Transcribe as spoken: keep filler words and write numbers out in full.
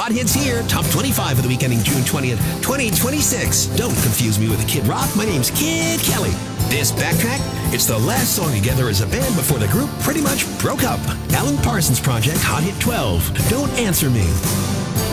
hot hits here. Top twenty-five of the week ending June twentieth, twenty twenty-six. Don't confuse me with a Kid Rock. My name's Kid Kelly. This Backtrack, it's the last song together as a band before the group pretty much broke up. Alan Parsons Project, Hot Hit twelve. Don't Answer Me.